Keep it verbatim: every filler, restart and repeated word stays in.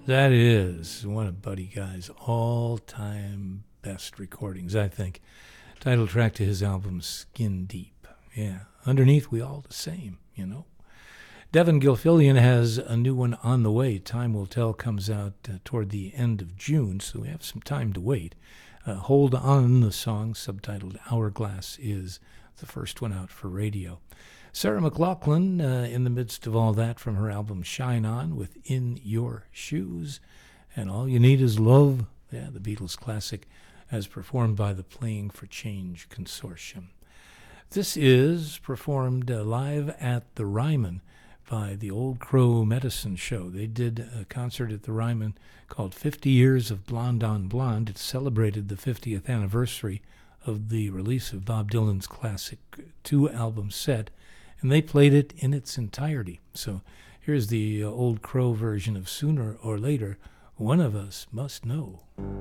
That is one of Buddy Guy's all-time best recordings, I think. Title track to his album Skin Deep. Yeah, underneath we all the same, you know. Devin Gilfillian has a new one on the way. Time Will Tell comes out uh, toward the end of June, so we have some time to wait. Uh, Hold On, the song, subtitled Hourglass, is the first one out for radio. Sarah McLachlan, uh, in the midst of all that, from her album Shine On with In Your Shoes. And All You Need Is Love, yeah, the Beatles classic, as performed by the Playing for Change Consortium. This is performed uh, live at the Ryman by the Old Crow Medicine Show. They did a concert at the Ryman called fifty Years of Blonde on Blonde. It celebrated the fiftieth anniversary of the release of Bob Dylan's classic two-album set, and they played it in its entirety. So here's the uh, Old Crow version of Sooner or Later, One of Us Must Know.